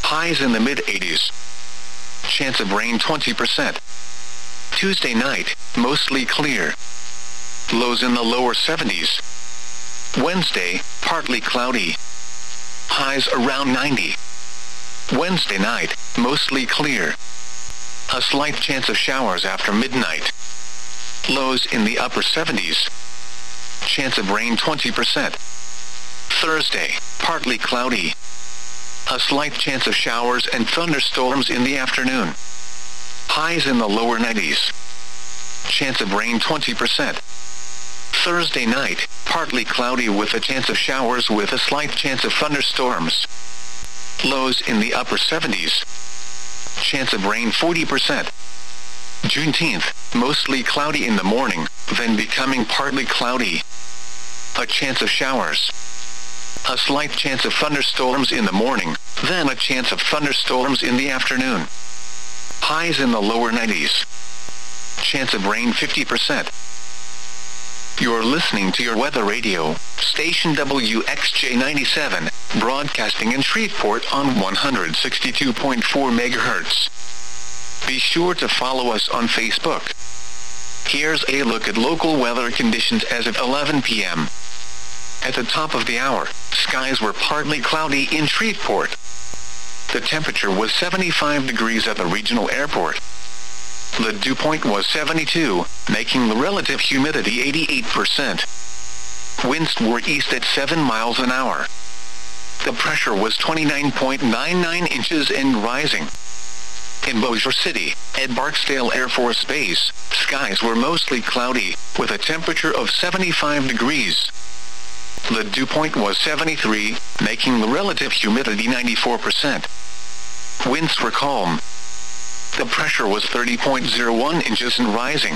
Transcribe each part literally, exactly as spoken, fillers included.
Highs in the mid eighties. Chance of rain twenty percent. Tuesday night, mostly clear. Lows in the lower seventies. Wednesday, partly cloudy. Highs around ninety. Wednesday night, mostly clear. A slight chance of showers after midnight. Lows in the upper seventies. Chance of rain twenty percent. Thursday, partly cloudy. A slight chance of showers and thunderstorms in the afternoon. Highs in the lower nineties. Chance of rain twenty percent. Thursday night, partly cloudy with a chance of showers with a slight chance of thunderstorms. Lows in the upper seventies. Chance of rain forty percent. Juneteenth, mostly cloudy in the morning, then becoming partly cloudy. A chance of showers. A slight chance of thunderstorms in the morning, then a chance of thunderstorms in the afternoon. Highs in the lower nineties. Chance of rain fifty percent. You're listening to your weather radio, station W X J ninety-seven, broadcasting in Shreveport on one hundred sixty-two point four megahertz. Be sure to follow us on Facebook. Here's a look at local weather conditions as of eleven p m At the top of the hour, skies were partly cloudy in Shreveport. The temperature was seventy-five degrees at the regional airport. The dew point was seventy-two, making the relative humidity eighty-eight percent. Winds were east at seven miles an hour. The pressure was twenty-nine point nine nine inches and rising. In Bossier City, at Barksdale Air Force Base, skies were mostly cloudy, with a temperature of seventy-five degrees. The dew point was seventy-three, making the relative humidity ninety-four percent. Winds were calm. The pressure was thirty point zero one inches and rising.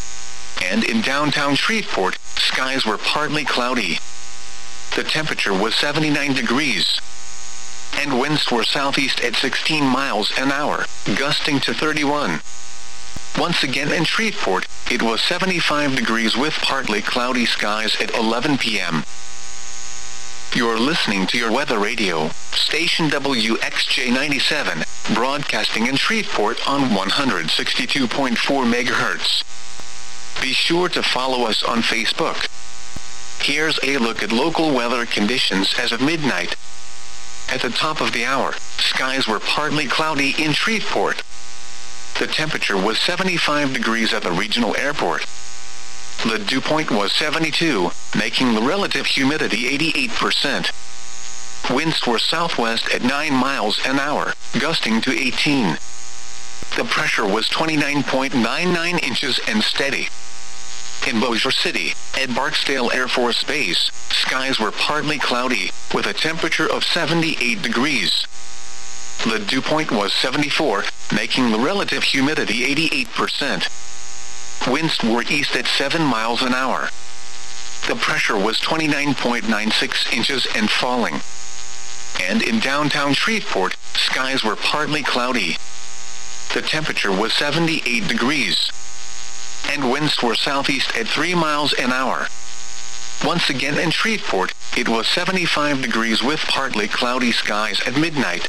And in downtown Shreveport, skies were partly cloudy. The temperature was seventy-nine degrees. And winds were southeast at sixteen miles an hour, gusting to thirty-one. Once again in Shreveport, it was seventy-five degrees with partly cloudy skies at eleven p m You're listening to your weather radio, station W X J ninety-seven, broadcasting in Shreveport on one hundred sixty-two point four megahertz. Be sure to follow us on Facebook. Here's a look at local weather conditions as of midnight. At the top of the hour, skies were partly cloudy in Shreveport. The temperature was seventy-five degrees at the regional airport. The dew point was seventy-two, making the relative humidity eighty-eight percent. Winds were southwest at nine miles an hour, gusting to eighteen. The pressure was twenty-nine point nine nine inches and steady. In Bossier City, at Barksdale Air Force Base, skies were partly cloudy, with a temperature of seventy-eight degrees. The dew point was seventy-four, making the relative humidity eighty-eight percent. Winds were east at seven miles an hour. The pressure was twenty-nine point nine six inches and falling. And in downtown Shreveport, skies were partly cloudy. The temperature was seventy-eight degrees. And winds were southeast at three miles an hour. Once again in Shreveport, it was seventy-five degrees with partly cloudy skies at midnight.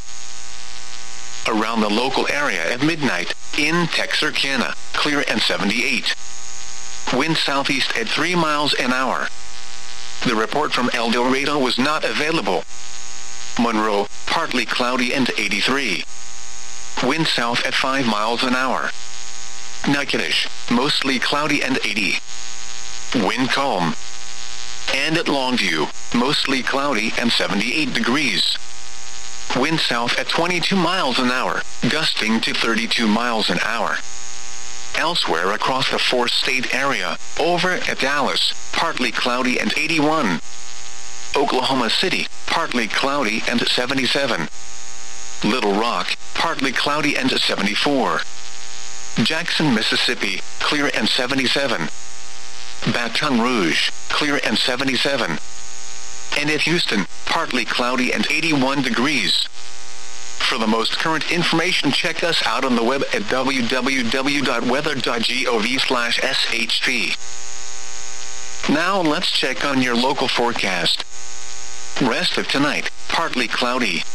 Around the local area at midnight, in Texarkana, clear and seventy-eight. Wind southeast at three miles an hour. The report from El Dorado was not available. Monroe, partly cloudy and eighty-three. Wind south at five miles an hour. Natchitoches, mostly cloudy and eighty. Wind calm. And at Longview, mostly cloudy and seventy-eight degrees. Wind south at twenty-two miles an hour, gusting to thirty-two miles an hour. Elsewhere across the four-state area, over at Dallas, partly cloudy and eighty-one. Oklahoma City, partly cloudy and seventy-seven. Little Rock, partly cloudy and seventy-four. Jackson, Mississippi, clear and seventy-seven. Baton Rouge, clear and seventy-seven. And at Houston, partly cloudy and eighty-one degrees. For the most current information, check us out on the web at w w w dot weather dot gov slash s h p. Now let's check on your local forecast. Rest of tonight, partly cloudy.